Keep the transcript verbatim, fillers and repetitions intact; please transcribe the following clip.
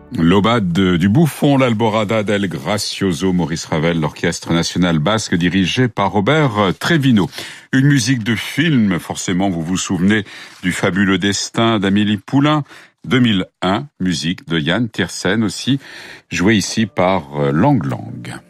L'aubade du Bouffon, l'Alborada del Gracioso, Maurice Ravel, l'Orchestre National Basque dirigé par Robert Trevino. Une musique de film, forcément vous vous souvenez du fabuleux destin d'Amélie Poulain. deux mille un, musique de Yann Tiersen aussi, jouée ici par Lang Lang.